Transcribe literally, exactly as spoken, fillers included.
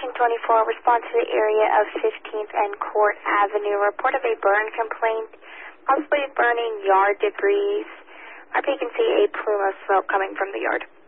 Station twenty-four, respond to the area of fifteenth and Court Avenue. Report of a burn complaint, possibly burning yard debris. R P can see a plume of smoke coming from the yard.